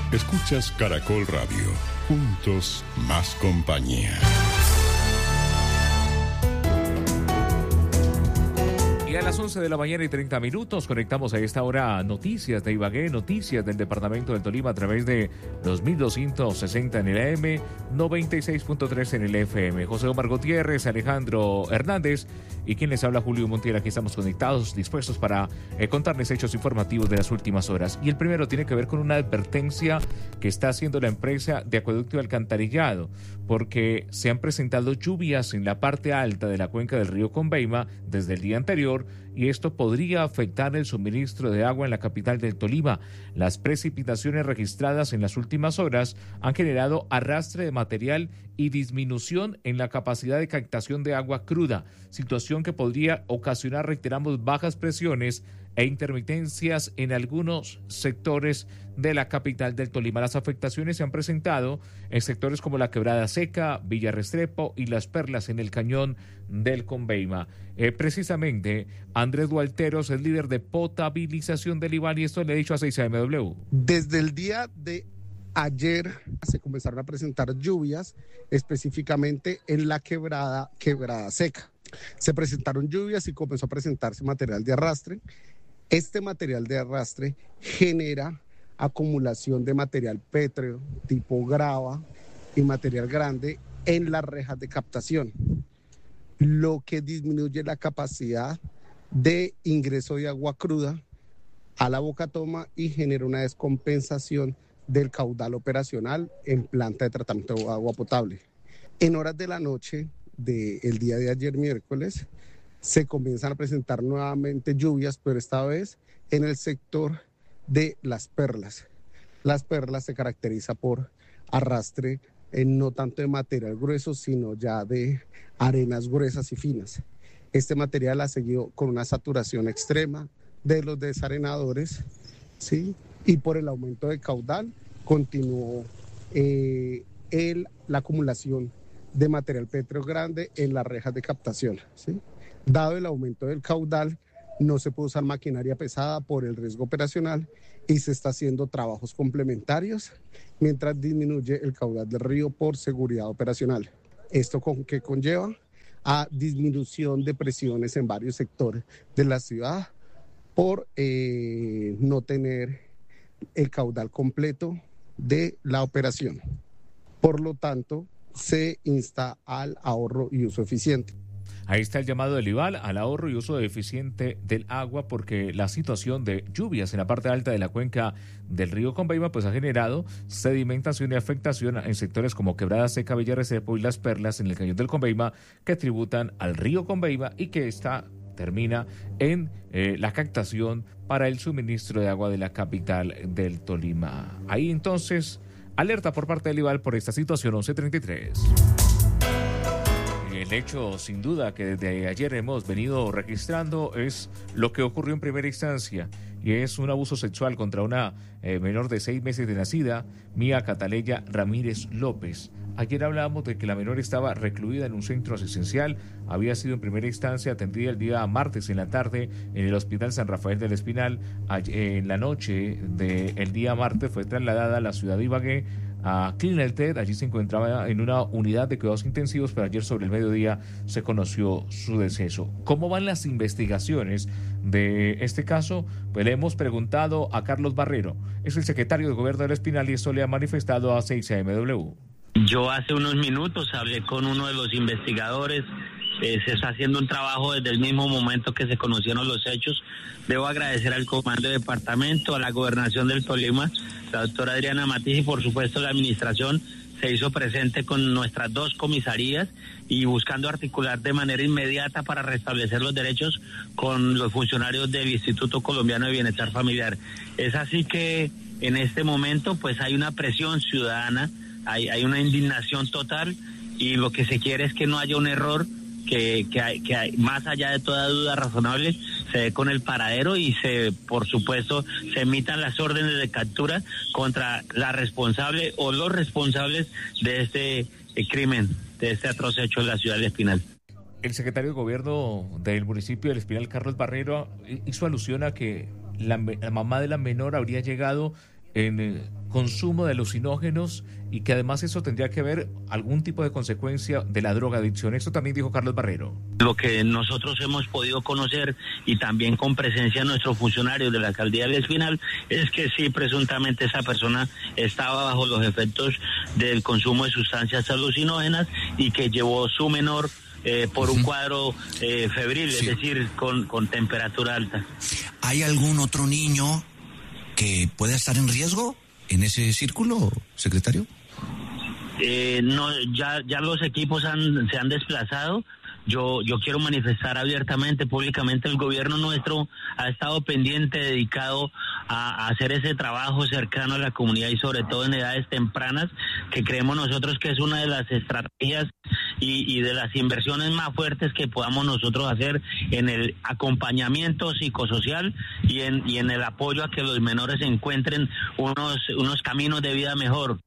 Escuchas Caracol Radio. Juntos más compañía. Y a las 11 de la mañana y 30 minutos conectamos a esta hora noticias de Ibagué, noticias del departamento del Tolima a través de los 1260 en el AM, 96.3 en el FM. José Omar Gutiérrez, Alejandro Hernández y quien les habla, Julio Montiel. Aquí estamos conectados, dispuestos para contarles hechos informativos de las últimas horas. Y el primero tiene que ver con una advertencia que está haciendo la empresa de acueducto y alcantarillado, porque se han presentado lluvias en la parte alta de la cuenca del río Conveima desde el día anterior, y esto podría afectar el suministro de agua en la capital del Tolima. Las precipitaciones registradas en las últimas horas han generado arrastre de material y disminución en la capacidad de captación de agua cruda, situación que podría ocasionar, reiteramos, bajas presiones e intermitencias en algunos sectores de la capital del Tolima. Las afectaciones se han presentado en sectores como la Quebrada Seca, Villa Restrepo y Las Perlas en el cañón del Conveima. Precisamente, Andrés Dualteros es líder de potabilización del Ibal y esto le he dicho a 6AMW. Desde el día de ayer se comenzaron a presentar lluvias, específicamente en la Quebrada Seca. Se presentaron lluvias y comenzó a presentarse material de arrastre. Este material de arrastre genera acumulación de material pétreo, tipo grava y material grande en las rejas de captación, lo que disminuye la capacidad de ingreso de agua cruda a la boca toma y genera una descompensación del caudal operacional en planta de tratamiento de agua potable. En horas de la noche del día de ayer, miércoles, se comienzan a presentar nuevamente lluvias, pero esta vez en el sector de Las Perlas. Las Perlas se caracteriza por arrastre no tanto de material grueso, sino ya de arenas gruesas y finas. Este material ha seguido con una saturación extrema de los desarenadores, ¿sí? Y por el aumento de caudal continuó la acumulación de material pétreo grande en las rejas de captación, ¿sí? Dado el aumento del caudal, no se puede usar maquinaria pesada por el riesgo operacional y se está haciendo trabajos complementarios mientras disminuye el caudal del río por seguridad operacional. ¿Esto que conlleva? A disminución de presiones en varios sectores de la ciudad por no tener el caudal completo de la operación. Por lo tanto, se insta al ahorro y uso eficiente. Ahí está el llamado del IVAL al ahorro y uso eficiente del agua, porque la situación de lluvias en la parte alta de la cuenca del río Conveima pues ha generado sedimentación y afectación en sectores como Quebrada Seca, Villa Restrepo y Las Perlas en el cañón del Conveima, que tributan al río Conveima y que termina en la captación para el suministro de agua de la capital del Tolima. Ahí entonces, alerta por parte del IVAL por esta situación. 11:33. El hecho, sin duda, que desde ayer hemos venido registrando es lo que ocurrió en primera instancia, y es un abuso sexual contra una menor de 6 meses de nacida, Mía Cataleya Ramírez López. Ayer hablábamos de que la menor estaba recluida en un centro asistencial, había sido en primera instancia atendida el día martes en la tarde en el Hospital San Rafael del Espinal. En la noche del día martes fue trasladada a la ciudad de Ibagué, a Clinelted. Allí se encontraba en una unidad de cuidados intensivos, pero ayer sobre el mediodía se conoció su deceso. ¿Cómo van las investigaciones de este caso? Pues le hemos preguntado a Carlos Barrero, es el secretario de Gobierno del Espinal, y esto le ha manifestado a 6AMW. Yo hace unos minutos hablé con uno de los investigadores. Se está haciendo un trabajo desde el mismo momento que se conocieron los hechos. Debo agradecer al comando de departamento, a la gobernación del Tolima, la doctora Adriana Matiz, y por supuesto la administración se hizo presente con nuestras 2 comisarías y buscando articular de manera inmediata para restablecer los derechos con los funcionarios del Instituto Colombiano de Bienestar Familiar. Es así que en este momento pues hay una presión ciudadana, hay una indignación total, y lo que se quiere es que no haya un error, que hay, más allá de toda duda razonable, se dé con el paradero y por supuesto, se emitan las órdenes de captura contra la responsable o los responsables de este crimen, de este atroz hecho en la ciudad de Espinal. El secretario de Gobierno del municipio del Espinal, Carlos Barrero, hizo alusión a que la mamá de la menor habría llegado en consumo de alucinógenos y que además eso tendría que ver algún tipo de consecuencia de la drogadicción. Eso también dijo Carlos Barrero. Lo que nosotros hemos podido conocer y también con presencia de nuestros funcionarios de la alcaldía del Espinal es que sí, presuntamente esa persona estaba bajo los efectos del consumo de sustancias alucinógenas y que llevó su menor por un cuadro febril, es decir, con temperatura alta. ¿Hay algún otro niño que pueda estar en riesgo en ese círculo, secretario? No, ya los equipos se han desplazado. Yo quiero manifestar abiertamente, públicamente, el gobierno nuestro ha estado pendiente, dedicado a hacer ese trabajo cercano a la comunidad y sobre todo en edades tempranas, que creemos nosotros que es una de las estrategias y de las inversiones más fuertes que podamos nosotros hacer en el acompañamiento psicosocial y en el apoyo a que los menores encuentren unos caminos de vida mejor.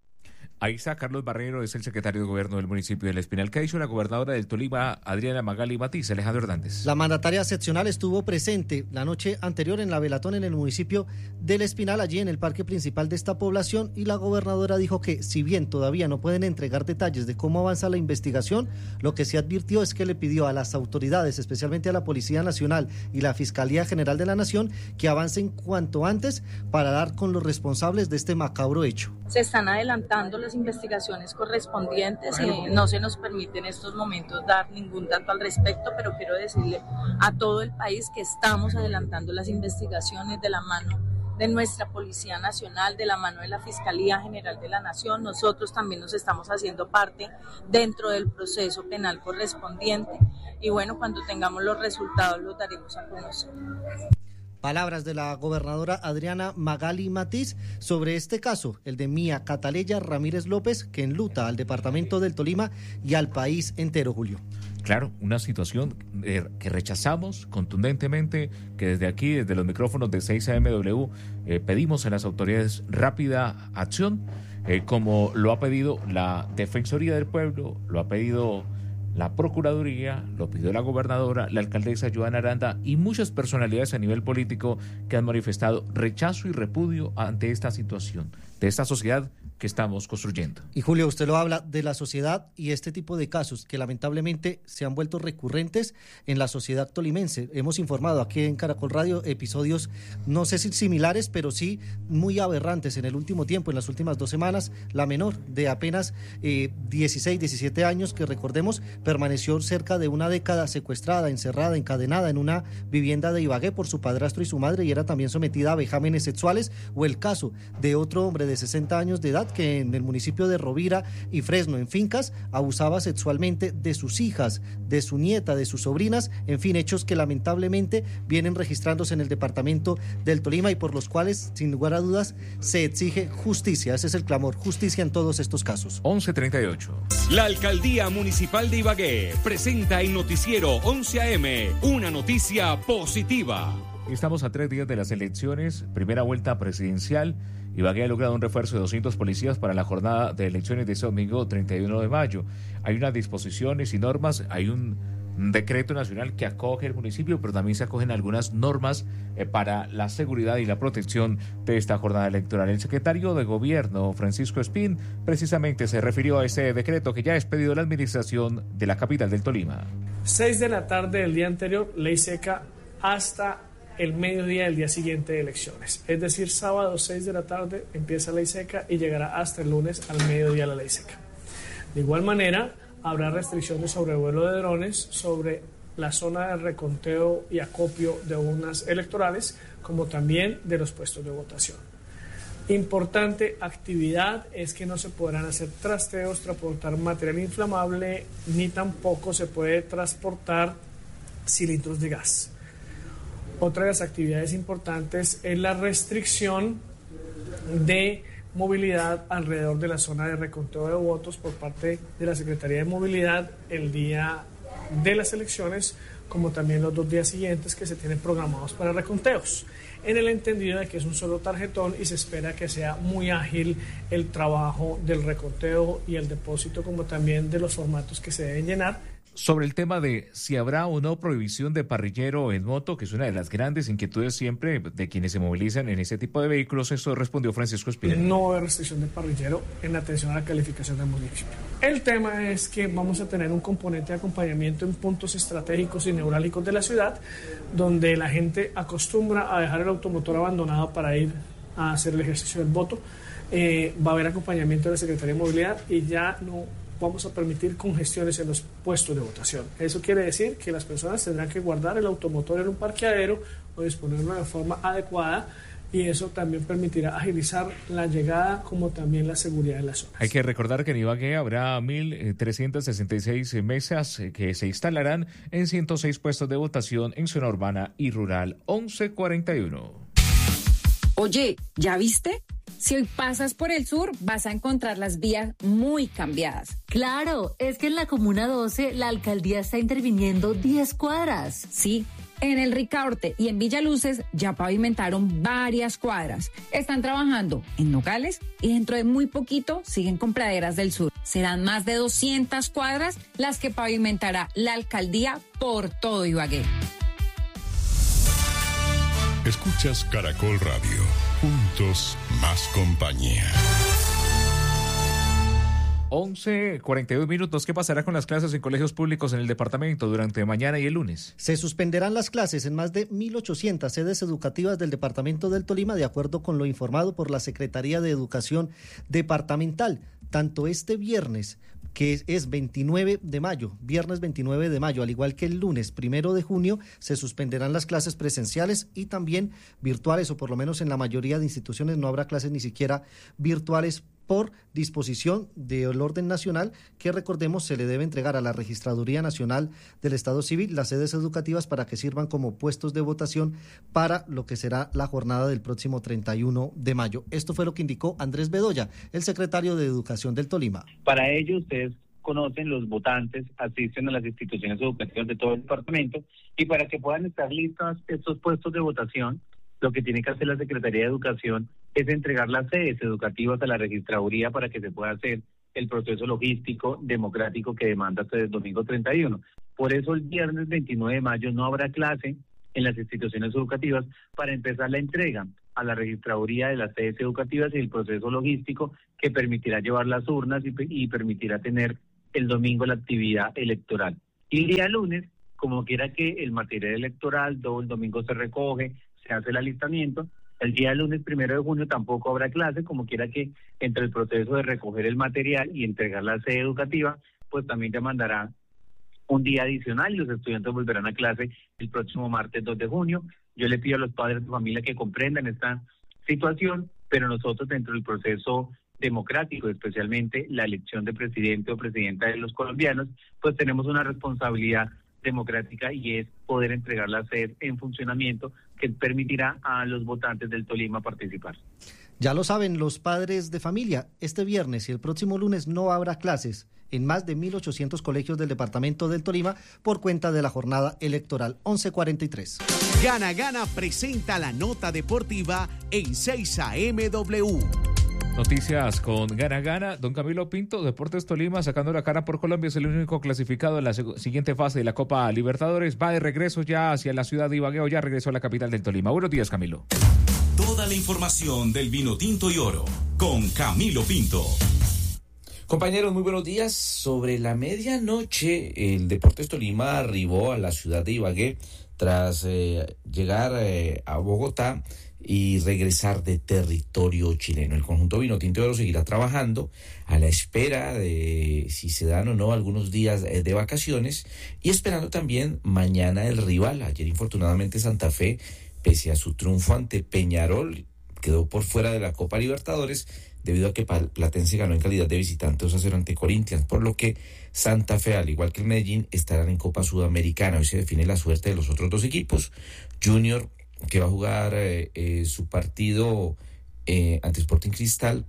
Ahí está Carlos Barrero, es el secretario de Gobierno del municipio del Espinal. ¿Qué ha dicho la gobernadora del Tolima, Adriana Magali Matiz? Alejandro Hernández. La mandataria seccional estuvo presente la noche anterior en la velatón en el municipio del Espinal, allí en el parque principal de esta población, y la gobernadora dijo que si bien todavía no pueden entregar detalles de cómo avanza la investigación, lo que sí advirtió es que le pidió a las autoridades, especialmente a la Policía Nacional y la Fiscalía General de la Nación, que avancen cuanto antes para dar con los responsables de este macabro hecho. Se están adelantando las investigaciones correspondientes y no se nos permite en estos momentos dar ningún dato al respecto, pero quiero decirle a todo el país que estamos adelantando las investigaciones de la mano de nuestra Policía Nacional, de la mano de la Fiscalía General de la Nación. Nosotros también nos estamos haciendo parte dentro del proceso penal correspondiente y bueno, cuando tengamos los resultados los daremos a conocer. Palabras de la gobernadora Adriana Magali Matiz sobre este caso, el de Mía Cataleya Ramírez López, que enluta al departamento del Tolima y al país entero, Julio. Claro, una situación que rechazamos contundentemente, que desde aquí, desde los micrófonos de 6AMW, pedimos a las autoridades rápida acción, como lo ha pedido la Defensoría del Pueblo, lo ha pedido la Procuraduría, lo pidió la gobernadora, la alcaldesa Joana Aranda y muchas personalidades a nivel político que han manifestado rechazo y repudio ante esta situación, de esta sociedad que estamos construyendo. Y Julio, usted lo habla de la sociedad y este tipo de casos que lamentablemente se han vuelto recurrentes en la sociedad tolimense. Hemos informado aquí en Caracol Radio episodios, no sé si similares, pero sí muy aberrantes en el último tiempo, en las últimas 2 semanas. La menor de apenas 16, 17 años, que recordemos, permaneció cerca de una década secuestrada, encerrada, encadenada en una vivienda de Ibagué por su padrastro y su madre y era también sometida a vejámenes sexuales, o el caso de otro hombre de 60 años de edad que en el municipio de Rovira y Fresno, en Fincas, abusaba sexualmente de sus hijas, de su nieta, de sus sobrinas, en fin, hechos que lamentablemente vienen registrándose en el departamento del Tolima y por los cuales, sin lugar a dudas, se exige justicia. Ese es el clamor, justicia en todos estos casos. 11:38. La Alcaldía Municipal de Ibagué presenta el noticiero 11 AM, una noticia positiva. Estamos a 3 días de las elecciones, primera vuelta presidencial. Ibagué ha logrado un refuerzo de 200 policías para la jornada de elecciones de este domingo 31 de mayo. Hay unas disposiciones y normas, hay un decreto nacional que acoge el municipio, pero también se acogen algunas normas para la seguridad y la protección de esta jornada electoral. El secretario de Gobierno, Francisco Espín, precisamente se refirió a ese decreto que ya ha expedido la administración de la capital del Tolima. 6 de la tarde del día anterior, ley seca hasta el mediodía del día siguiente de elecciones. Es decir, sábado 6 de la tarde empieza ley seca y llegará hasta el lunes al mediodía la ley seca. De igual manera, habrá restricciones sobre vuelo de drones, sobre la zona de reconteo y acopio de urnas electorales, como también de los puestos de votación. Importante actividad es que no se podrán hacer trasteos, transportar material inflamable, ni tampoco se puede transportar cilindros de gas. Otra de las actividades importantes es la restricción de movilidad alrededor de la zona de reconteo de votos por parte de la Secretaría de Movilidad el día de las elecciones, como también los 2 días siguientes que se tienen programados para reconteos, en el entendido de que es un solo tarjetón y se espera que sea muy ágil el trabajo del reconteo y el depósito, como también de los formatos que se deben llenar. Sobre el tema de si habrá o no prohibición de parrillero en moto, que es una de las grandes inquietudes siempre de quienes se movilizan en ese tipo de vehículos, eso respondió Francisco Espinel. No va a haber restricción de parrillero en atención a la calificación del municipio. El tema es que vamos a tener un componente de acompañamiento en puntos estratégicos y neurálgicos de la ciudad, donde la gente acostumbra a dejar el automotor abandonado para ir a hacer el ejercicio del voto. Va a haber acompañamiento de la Secretaría de Movilidad y ya no vamos a permitir congestiones en los puestos de votación. Eso quiere decir que las personas tendrán que guardar el automotor en un parqueadero o disponerlo de forma adecuada, y eso también permitirá agilizar la llegada como también la seguridad de las zonas. Hay que recordar que en Ibagué habrá 1.366 mesas que se instalarán en 106 puestos de votación en zona urbana y rural. 11:41. Oye, ¿ya viste? Si hoy pasas por el sur, vas a encontrar las vías muy cambiadas. Claro, es que en la Comuna 12 la alcaldía está interviniendo 10 cuadras. Sí, en el Ricaurte y en Villaluces ya pavimentaron varias cuadras. Están trabajando en Nogales y dentro de muy poquito siguen con Praderas del Sur. Serán más de 200 cuadras las que pavimentará la alcaldía por todo Ibagué. Escuchas Caracol Radio. Juntos, más compañía. 11:42 minutos. ¿Qué pasará con las clases en colegios públicos en el departamento durante mañana y el lunes? Se suspenderán las clases en más de 1.800 sedes educativas del departamento del Tolima, de acuerdo con lo informado por la Secretaría de Educación Departamental. Tanto este viernes, que es 29 de mayo, viernes 29 de mayo, al igual que el lunes 1 de junio, se suspenderán las clases presenciales y también virtuales, o por lo menos en la mayoría de instituciones no habrá clases ni siquiera virtuales, por disposición del orden nacional, que recordemos se le debe entregar a la Registraduría Nacional del Estado Civil las sedes educativas para que sirvan como puestos de votación para lo que será la jornada del próximo 31 de mayo. Esto fue lo que indicó Andrés Bedoya, el secretario de Educación del Tolima. Para ello, ustedes conocen, los votantes asisten a las instituciones educativas de todo el departamento, y para que puedan estar listos estos puestos de votación, lo que tiene que hacer la Secretaría de Educación es entregar las sedes educativas a la registraduría para que se pueda hacer el proceso logístico democrático que demanda hasta el domingo 31. Por eso el viernes 29 de mayo no habrá clase en las instituciones educativas para empezar la entrega a la registraduría de las sedes educativas y el proceso logístico que permitirá llevar las urnas y permitirá tener el domingo la actividad electoral. Y el día lunes, como quiera que el material electoral, todo el domingo se recoge, se hace el alistamiento. El día lunes 1 de junio tampoco habrá clase, como quiera que entre el proceso de recoger el material y entregar la sede educativa, pues también demandará un día adicional y los estudiantes volverán a clase el próximo martes 2 de junio. Yo le pido a los padres de familia que comprendan esta situación, pero nosotros dentro del proceso democrático, especialmente la elección de presidente o presidenta de los colombianos, pues tenemos una responsabilidad democrática y es poder entregar la sede en funcionamiento que permitirá a los votantes del Tolima participar. Ya lo saben los padres de familia, este viernes y el próximo lunes no habrá clases en más de 1.800 colegios del departamento del Tolima por cuenta de la jornada electoral. 11:43. Gana Gana presenta la nota deportiva en 6 AMW. Noticias con Gana Gana. Don Camilo Pinto, Deportes Tolima, sacando la cara por Colombia, es el único clasificado en la siguiente fase de la Copa Libertadores. Va de regreso ya hacia la ciudad de Ibagué, o ya regresó a la capital del Tolima. Buenos días, Camilo. Toda la información del vino tinto y oro con Camilo Pinto. Compañeros, muy buenos días. Sobre la medianoche, el Deportes Tolima arribó a la ciudad de Ibagué tras llegar a Bogotá y regresar de territorio chileno. El conjunto vino tinto y oro seguirá trabajando a la espera de si se dan o no algunos días de vacaciones y esperando también mañana el rival. Ayer, infortunadamente, Santa Fe, pese a su triunfo ante Peñarol, quedó por fuera de la Copa Libertadores debido a que Platense ganó en calidad de visitante 2-0 ante Corinthians, por lo que Santa Fe, al igual que el Medellín, estarán en Copa Sudamericana. Hoy se define la suerte de los otros dos equipos. Junior, que va a jugar su partido ante Sporting Cristal,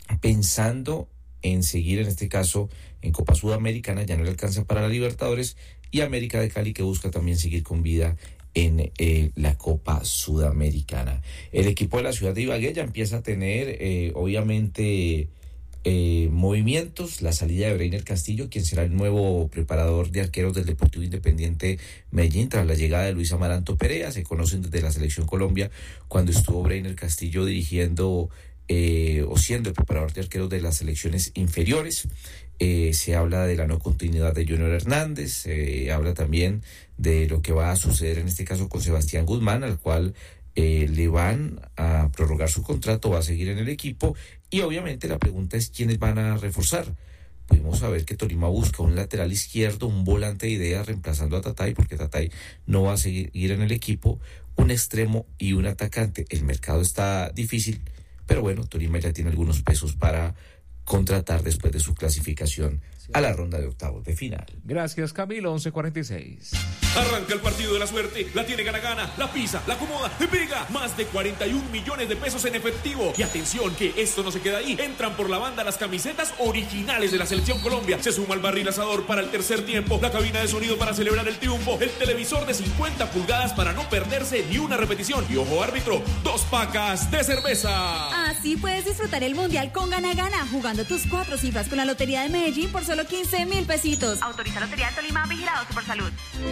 pensando en seguir, en este caso, en Copa Sudamericana, ya no le alcanza para la Libertadores, y América de Cali, que busca también seguir con vida en la Copa Sudamericana. El equipo de la ciudad de Ibagué ya empieza a tener, obviamente, movimientos, la salida de Breiner Castillo, quien será el nuevo preparador de arqueros del Deportivo Independiente Medellín tras la llegada de Luis Amaranto Perea. Se conocen desde la Selección Colombia cuando estuvo Breiner Castillo dirigiendo o siendo el preparador de arqueros de las selecciones inferiores. Se habla de la no continuidad de Junior Hernández, se habla también de lo que va a suceder en este caso con Sebastián Guzmán, al cual le van a prorrogar su contrato, va a seguir en el equipo, y obviamente la pregunta es quiénes van a reforzar. Pudimos saber que Tolima busca un lateral izquierdo, un volante de idea reemplazando a Tatay, porque Tatay no va a seguir en el equipo, un extremo y un atacante. El mercado está difícil, pero bueno, Tolima ya tiene algunos pesos para contratar después de su clasificación a la ronda de octavos de final. Gracias, Camilo. 11:46. Arranca el partido de la suerte, la tiene gana, la pisa, la acomoda, le pega, más de 41 millones de pesos en efectivo. Y atención, que esto no se queda ahí, entran por la banda las camisetas originales de la Selección Colombia, se suma el barril asador para el tercer tiempo, la cabina de sonido para celebrar el triunfo, el televisor de 50 pulgadas para no perderse ni una repetición, y ojo árbitro, 2 pacas de cerveza. Así puedes disfrutar el Mundial con Gana Gana, jugando tus 4 cifras con la Lotería de Medellín por solo 15.000 pesitos. Autoriza Lotería de Tolima, vigilado Supersalud.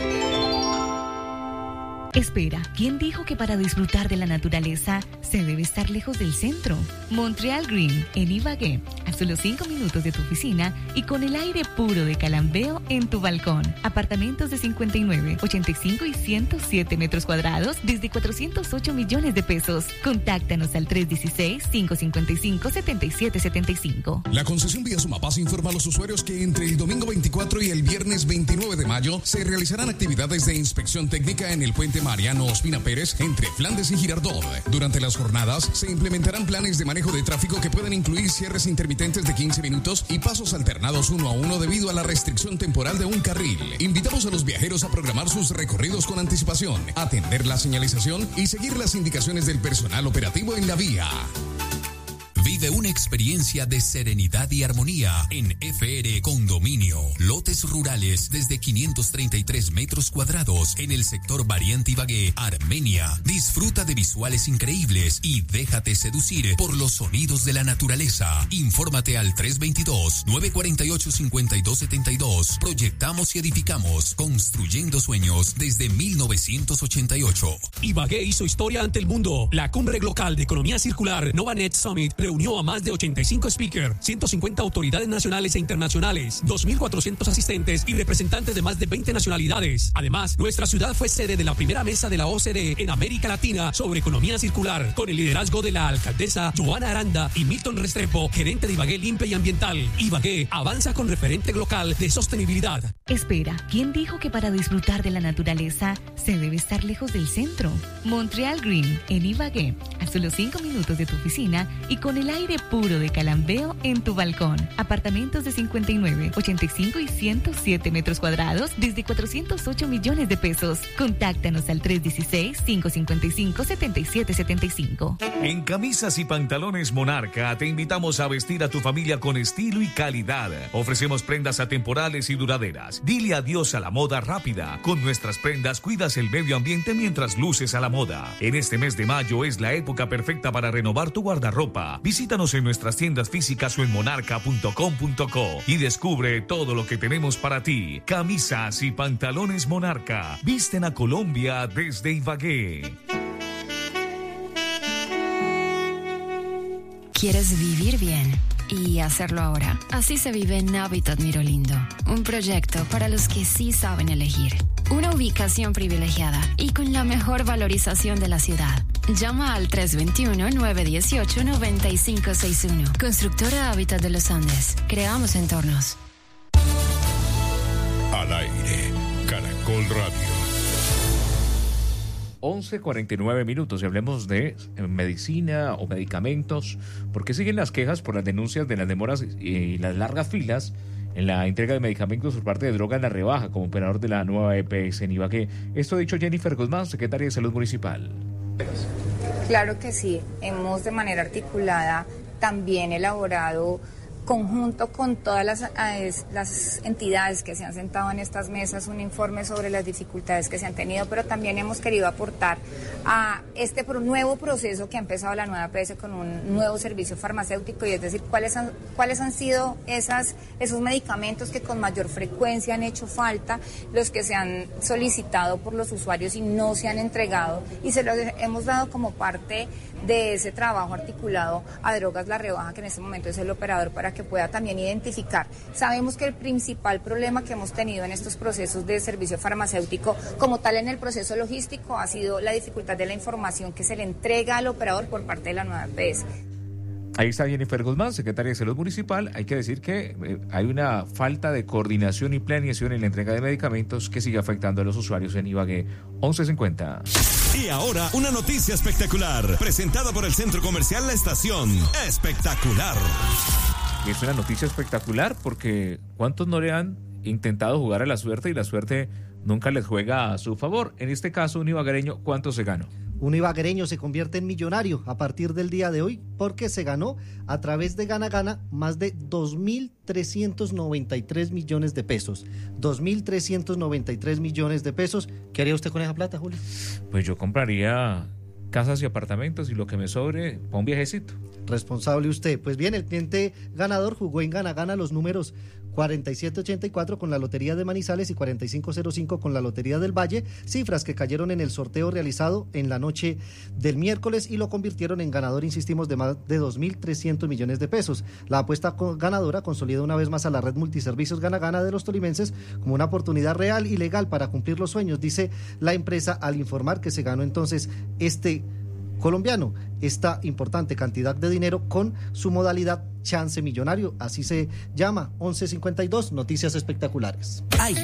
Espera, ¿quién dijo que para disfrutar de la naturaleza se debe estar lejos del centro? Montreal Green, en Ibagué, a solo 5 minutos de tu oficina y con el aire puro de Calambeo en tu balcón. Apartamentos de 59, 85 y 107 metros cuadrados desde 408 millones de pesos. Contáctanos al 316-555-7775. La concesión Vía Sumapaz informa a los usuarios que entre el domingo 24 y el viernes 29 de mayo se realizarán actividades de inspección técnica en el puente Mariano Ospina Pérez entre Flandes y Girardot. Durante las jornadas se implementarán planes de manejo de tráfico que pueden incluir cierres intermitentes de 15 minutos y pasos alternados 1 a 1 debido a la restricción temporal de un carril. Invitamos a los viajeros a programar sus recorridos con anticipación, atender la señalización y seguir las indicaciones del personal operativo en la vía. Vive una experiencia de serenidad y armonía en FR Condominio. Lotes rurales desde 533 metros cuadrados en el sector Variante Ibagué, Armenia. Disfruta de visuales increíbles y déjate seducir por los sonidos de la naturaleza. Infórmate al 322-948-5272. Proyectamos y edificamos, construyendo sueños desde 1988. Ibagué hizo historia ante el mundo. La cumbre local de economía circular Novanet Summit reunió a más de 85 speakers, 150 autoridades nacionales e internacionales, 2.400 asistentes y representantes de más de 20 nacionalidades. Además, nuestra ciudad fue sede de la primera mesa de la OCDE en América Latina sobre economía circular, con el liderazgo de la alcaldesa Joana Aranda y Milton Restrepo, gerente de Ibagué Limpia y Ambiental. Ibagué avanza con referente local de sostenibilidad. Espera, ¿quién dijo que para disfrutar de la naturaleza se debe estar lejos del centro? Montreal Green, en Ibagué, a solo 5 minutos de tu oficina y con el aire puro de Calambeo en tu balcón. Apartamentos de 59, 85 y 107 metros cuadrados desde 408 millones de pesos. Contáctanos al 316-555-7775. En Camisas y Pantalones Monarca te invitamos a vestir a tu familia con estilo y calidad. Ofrecemos prendas atemporales y duraderas. Dile adiós a la moda rápida. Con nuestras prendas cuidas el medio ambiente mientras luces a la moda. En este mes de mayo es la época perfecta para renovar tu guardarropa. Visítanos en nuestras tiendas físicas o en monarca.com.co y descubre todo lo que tenemos para ti. Camisas y Pantalones Monarca. Visten a Colombia desde Ibagué. ¿Quieres vivir bien? Y hacerlo ahora. Así se vive en Hábitat Mirolindo, un proyecto para los que sí saben elegir. Una ubicación privilegiada y con la mejor valorización de la ciudad. Llama al 321-918-9561. Constructora Hábitat de los Andes. Creamos entornos. Al aire, Caracol Radio. 11:49 minutos y hablemos de medicina o medicamentos, porque siguen las quejas por las denuncias de las demoras y las largas filas en la entrega de medicamentos por parte de Drogas La Rebaja como operador de la nueva EPS en Ibagué. Esto ha dicho Jennifer Guzmán, secretaria de Salud Municipal. Claro que sí, hemos de manera articulada también elaborado conjunto con todas las entidades que se han sentado en estas mesas, un informe sobre las dificultades que se han tenido, pero también hemos querido aportar a este nuevo proceso que ha empezado la nueva EPS con un nuevo servicio farmacéutico, y es decir, cuáles han sido esos medicamentos que con mayor frecuencia han hecho falta, los que se han solicitado por los usuarios y no se han entregado, y se los hemos dado como parte de ese trabajo articulado a Drogas La Rebaja, que en este momento es el operador, para que pueda también identificar. Sabemos que el principal problema que hemos tenido en estos procesos de servicio farmacéutico, como tal en el proceso logístico, ha sido la dificultad de la información que se le entrega al operador por parte de la nueva EPS. Ahí está Jennifer Guzmán, secretaria de Salud Municipal. Hay que decir que hay una falta de coordinación y planeación en la entrega de medicamentos que sigue afectando a los usuarios en Ibagué. 11:50. Y ahora, una noticia espectacular, presentada por el Centro Comercial La Estación. Espectacular. Y es una noticia espectacular porque ¿cuántos no le han intentado jugar a la suerte y la suerte nunca les juega a su favor? En este caso, un ibaguereño, ¿cuánto se ganó? Un ibaguereño se convierte en millonario a partir del día de hoy porque se ganó a través de Gana Gana más de 2.393 millones de pesos. 2.393 millones de pesos. ¿Qué haría usted con esa plata, Julio? Pues yo compraría casas y apartamentos y lo que me sobre para un viajecito. Responsable usted. Pues bien, el cliente ganador jugó en Gana Gana los números 4784 con la Lotería de Manizales y 4505 con la Lotería del Valle, cifras que cayeron en el sorteo realizado en la noche del miércoles y lo convirtieron en ganador, insistimos, de más de 2.300 millones de pesos. La apuesta ganadora consolida una vez más a la red multiservicios Gana Gana de los tolimenses como una oportunidad real y legal para cumplir los sueños, dice la empresa al informar que se ganó entonces este colombiano esta importante cantidad de dinero con su modalidad Chance Millonario, así se llama. 11:52, noticias espectaculares.